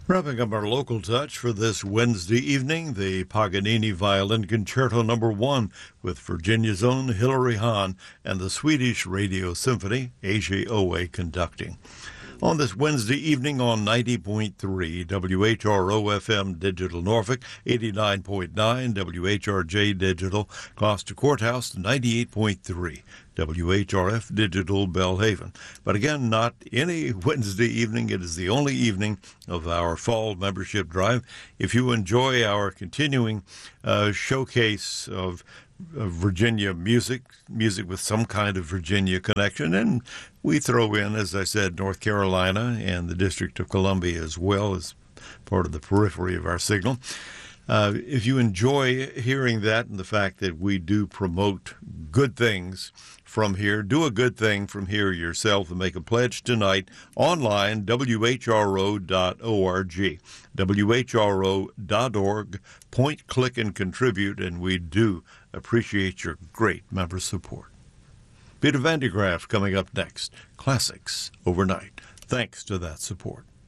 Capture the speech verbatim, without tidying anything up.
Wrapping up our local touch for this Wednesday evening, the Paganini Violin Concerto Number One with Virginia's own Hilary Hahn and the Swedish Radio Symphony, A J Owe, conducting. On this Wednesday evening on ninety point three W H R O F M Digital Norfolk, eighty-nine point nine W H R J Digital Gloucester Courthouse, ninety-eight point three W H R F Digital Belhaven. But again, not any Wednesday evening. It is the only evening of our fall membership drive. If you enjoy our continuing uh, showcase of of Virginia music, music with some kind of Virginia connection, and we throw in, as I said, North Carolina and the District of Columbia as well as part of the periphery of our signal. Uh, if you enjoy hearing that and the fact that we do promote good things from here, do a good thing from here yourself and make a pledge tonight online, W H R O dot org. W H R O dot org. Point, click, and contribute, and we do appreciate your great member support. Peter Van de Graaff coming up next. Classics Overnight. Thanks to that support.